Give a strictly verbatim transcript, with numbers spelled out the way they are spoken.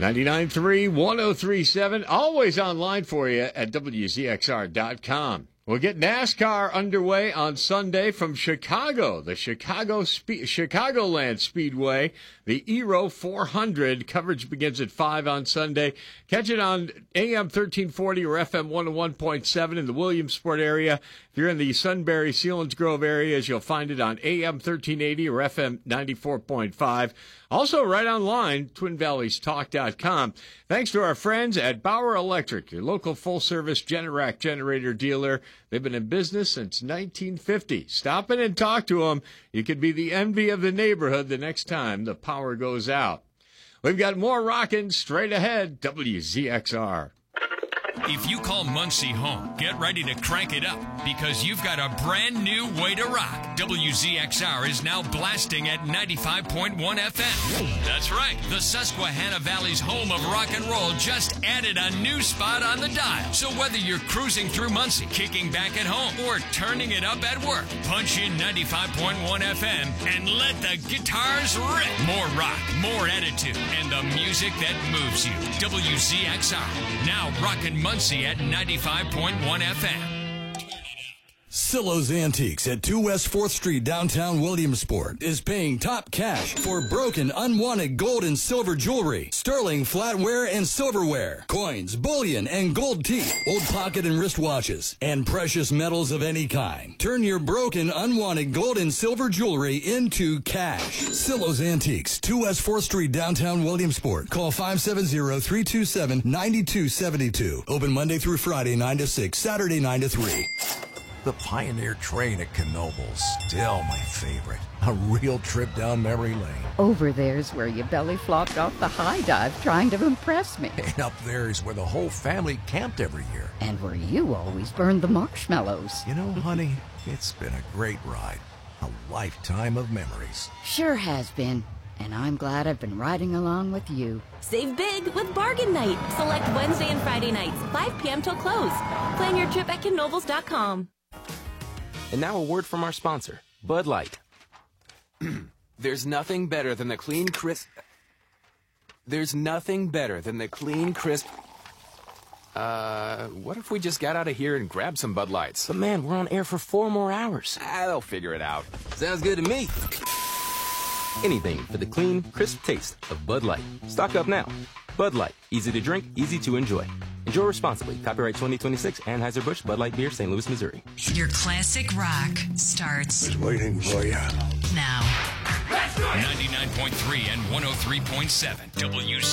ninety-nine point three, one oh three point seven, always online for you at W Z X R dot com. We'll get NASCAR underway on Sunday from Chicago, the Chicago Spe- Chicagoland Speedway, the Aero four hundred. Coverage begins at five on Sunday. Catch it on A M thirteen forty or F M one oh one point seven in the Williamsport area. If you're in the Sunbury, Selinsgrove areas, you'll find it on A M thirteen eighty or F M ninety-four point five. Also, right online, twin valleys talk dot com. Thanks to our friends at Bauer Electric, your local full-service Generac generator dealer. They've been in business since nineteen fifty. Stop in and talk to them. You could be the envy of the neighborhood the next time the power goes out. We've got more rockin' straight ahead. W Z X R. If you call Muncie home, get ready to crank it up because you've got a brand new way to rock. W Z X R is now blasting at ninety-five point one F M. That's right. The Susquehanna Valley's home of rock and roll just added a new spot on the dial. So whether you're cruising through Muncie, kicking back at home, or turning it up at work, punch in ninety-five point one F M and let the guitars rip. More rock, more attitude, and the music that moves you. W Z X R, now rockin' Muncie at ninety-five point one F M. Silo's Antiques at two West fourth Street, downtown Williamsport, is paying top cash for broken, unwanted gold and silver jewelry, sterling flatware and silverware, coins, bullion, and gold teeth, old pocket and wristwatches, and precious metals of any kind. Turn your broken, unwanted gold and silver jewelry into cash. Silo's Antiques, two West fourth Street, downtown Williamsport. Call five seven zero, three two seven, nine two seven two. Open Monday through Friday, nine to six, Saturday, nine to three. The Pioneer train at Knoebels, still my favorite. A real trip down memory lane. Over there's where you belly flopped off the high dive trying to impress me. And up there is where the whole family camped every year. And where you always burned the marshmallows. You know, honey, it's been a great ride. A lifetime of memories. Sure has been. And I'm glad I've been riding along with you. Save big with Bargain Night. Select Wednesday and Friday nights, five p.m. till close. Plan your trip at Knoebels dot com. And now a word from our sponsor, Bud Light. There's nothing better than the clean, crisp... There's nothing better than the clean, crisp... Uh, what if we just got out of here and grabbed some Bud Lights? But man, we're on air for four more hours. Ah, they'll figure it out. Sounds good to me. Anything for the clean, crisp taste of Bud Light. Stock up now. Bud Light. Easy to drink, easy to enjoy. Enjoy responsibly. Copyright twenty twenty-six, Anheuser-Busch, Bud Light Beer, Saint Louis, Missouri. Your classic rock starts Just waiting for you. now. ninety-nine point three and one oh three point seven W